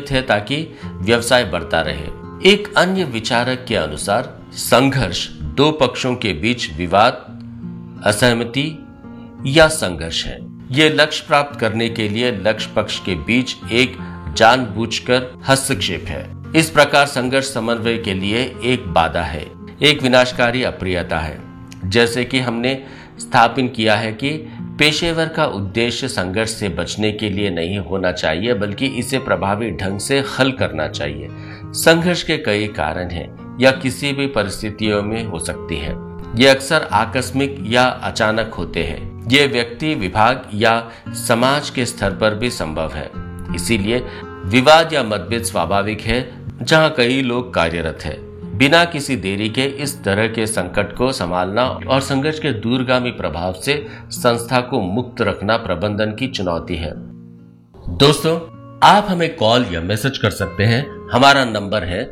नियत है ताकि व्यवसाय बढ़ता रहे। एक अन्य विचारक के अनुसार संघर्ष दो पक्षों के बीच विवाद, असहमति या संघर्ष है। ये लक्ष्य प्राप्त करने के लिए लक्ष्य पक्ष के बीच एक जानबूझकर हस्तक्षेप है। इस प्रकार संघर्ष समन्वय के लिए एक बाधा है, एक विनाशकारी अप्रियता है। जैसे कि हमने स्थापित किया है कि पेशेवर का उद्देश्य संघर्ष से बचने के लिए नहीं होना चाहिए, बल्कि इसे प्रभावी ढंग से हल करना चाहिए। संघर्ष के कई कारण हैं या किसी भी परिस्थितियों में हो सकती है। ये अक्सर आकस्मिक या अचानक होते हैं। ये व्यक्ति, विभाग या समाज के स्तर पर भी संभव है। इसीलिए विवाद या मतभेद स्वाभाविक है जहां कई लोग कार्यरत हैं। बिना किसी देरी के इस तरह के संकट को संभालना और संघर्ष के दूरगामी प्रभाव से संस्था को मुक्त रखना प्रबंधन की चुनौती है। दोस्तों, आप हमें कॉल या मैसेज कर सकते हैं। हमारा नंबर है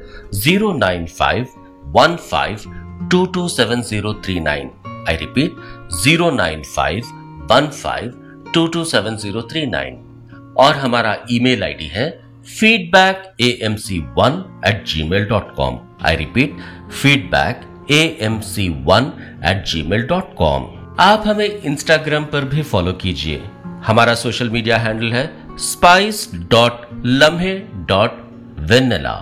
09515227039। I repeat 09515227039। और हमारा ईमेल आईडी है feedbackAMC1@gmail.com। I repeat feedbackAMC1@gmail.com। आप हमें इंस्टाग्राम पर भी फॉलो कीजिए। हमारा सोशल मीडिया हैंडल है spice.lamhe.vanilla।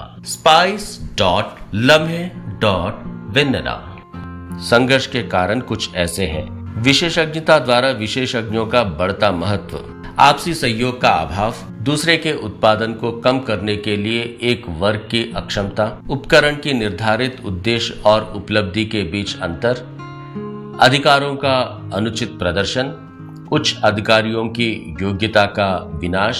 spice.lamhe.vanilla। संघर्ष के कारण कुछ ऐसे हैं। विशेषज्ञता द्वारा विशेषज्ञों का बढ़ता महत्व, आपसी सहयोग का अभाव, दूसरे के उत्पादन को कम करने के लिए एक वर्ग की अक्षमता, उपकरण की निर्धारित उद्देश्य और उपलब्धि के बीच अंतर, अधिकारों का अनुचित प्रदर्शन, उच्च अधिकारियों की योग्यता का विनाश,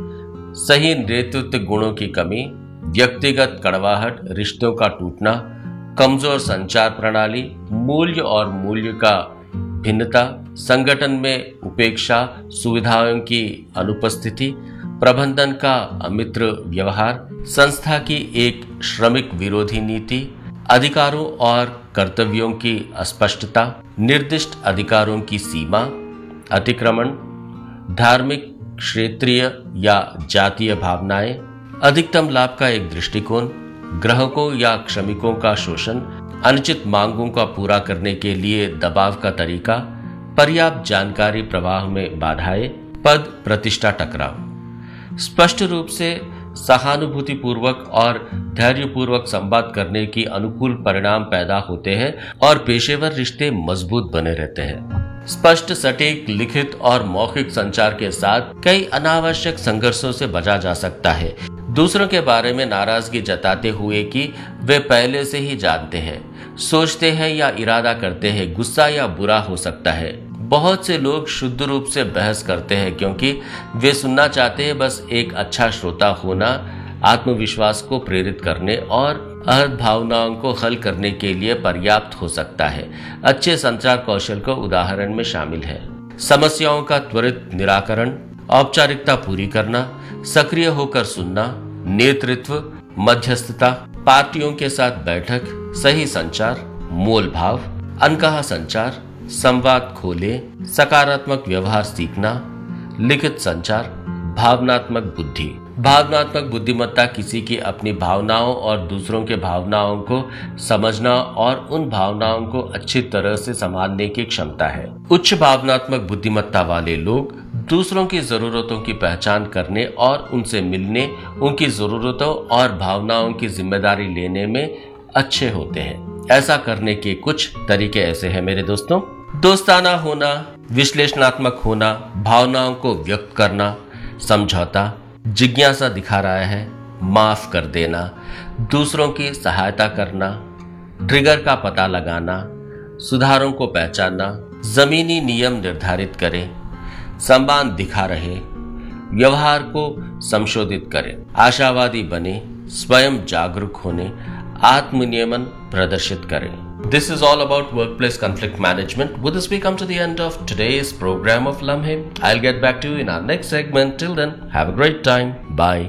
सही नेतृत्व गुणों की कमी, व्यक्तिगत कड़वाहट, रिश्तों का टूटना, कमजोर संचार प्रणाली, मूल्य और मूल्य का भिन्नता, संगठन में उपेक्षा, सुविधाओं की अनुपस्थिति, प्रबंधन का अमित्र व्यवहार, संस्था की एक श्रमिक विरोधी नीति, अधिकारों और कर्तव्यों की अस्पष्टता, निर्दिष्ट अधिकारों की सीमा, अतिक्रमण, धार्मिक, क्षेत्रीय या जातीय भावनाएं, अधिकतम लाभ का एक दृष्टिकोण, ग्राहकों या श्रमिकों का शोषण, अनुचित मांगों का पूरा करने के लिए दबाव का तरीका, पर्याप्त जानकारी प्रवाह में बाधाएं, पद प्रतिष्ठा टकराव। स्पष्ट रूप से सहानुभूतिपूर्वक और धैर्यपूर्वक संवाद करने की अनुकूल परिणाम पैदा होते हैं और पेशेवर रिश्ते मजबूत बने रहते हैं। स्पष्ट, सटीक, लिखित और मौखिक संचार के साथ कई अनावश्यक संघर्षों से बचा जा सकता है। दूसरों के बारे में नाराजगी जताते हुए कि वे पहले से ही जानते हैं, सोचते हैं या इरादा करते हैं, गुस्सा या बुरा हो सकता है। बहुत से लोग शुद्ध रूप से बहस करते हैं क्योंकि वे सुनना चाहते हैं। बस एक अच्छा श्रोता होना आत्मविश्वास को प्रेरित करने और अर्ध भावनाओं को हल करने के लिए पर्याप्त हो सकता है। अच्छे संचार कौशल को उदाहरण में शामिल है समस्याओं का त्वरित निराकरण, औपचारिकता पूरी करना, सक्रिय होकर सुनना, नेतृत्व, मध्यस्थता, पार्टियों के साथ बैठक, सही संचार, मोल भाव, अनकहा संचार, संवाद खोले, सकारात्मक व्यवहार सीखना, लिखित संचार, भावनात्मक बुद्धि। भावनात्मक बुद्धिमत्ता किसी की अपनी भावनाओं और दूसरों के भावनाओं को समझना और उन भावनाओं को अच्छी तरह से संभालने की क्षमता है। उच्च भावनात्मक बुद्धिमत्ता वाले लोग दूसरों की जरूरतों की पहचान करने और उनसे मिलने, उनकी जरूरतों और भावनाओं की जिम्मेदारी लेने में अच्छे होते हैं। ऐसा करने के कुछ तरीके ऐसे हैं मेरे दोस्तों: दोस्ताना होना, विश्लेषणात्मक होना, भावनाओं को व्यक्त करना, समझौता, जिज्ञासा दिखा रहा है, माफ कर देना, दूसरों की सहायता करना, ट्रिगर का पता लगाना, सुधारों को पहचानना, जमीनी नियम निर्धारित करें, सम्मान दिखा रहे, व्यवहार को संशोधित करें, आशावादी बने, स्वयं जागरूक होने, आत्मनियमन प्रदर्शित करें। This is all about workplace conflict management. With this, we come to the end of today's program of Lamhe. I'll get back to you in our next segment. Till then, have a great time. Bye.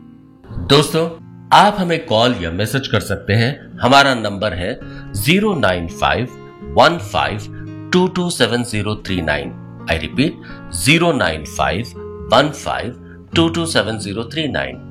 दोस्तों, आप हमें call या message कर सकते हैं। हमारा number है 09515227039। I repeat 09515227039।